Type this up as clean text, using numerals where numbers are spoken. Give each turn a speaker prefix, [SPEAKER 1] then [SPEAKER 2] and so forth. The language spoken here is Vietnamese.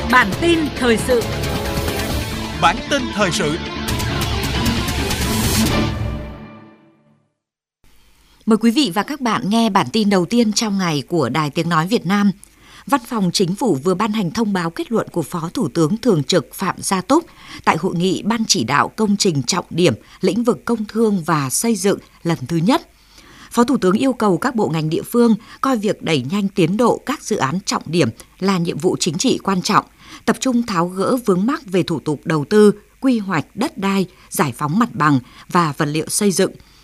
[SPEAKER 1] Bản tin thời sự.
[SPEAKER 2] Bản tin thời sự.
[SPEAKER 3] Mời quý vị và các bạn nghe bản tin đầu tiên trong ngày của Đài Tiếng Nói Việt Nam. Văn phòng Chính phủ vừa ban hành thông báo kết luận của Phó Thủ tướng Thường trực Phạm Gia Túc tại hội nghị Ban chỉ đạo công trình trọng điểm lĩnh vực công thương và xây dựng lần thứ nhất. Phó Thủ tướng yêu cầu các bộ ngành địa phương coi việc đẩy nhanh tiến độ các dự án trọng điểm là nhiệm vụ chính trị quan trọng, tập trung tháo gỡ vướng mắc về thủ tục đầu tư, quy hoạch đất đai, giải phóng mặt bằng và vật liệu xây dựng,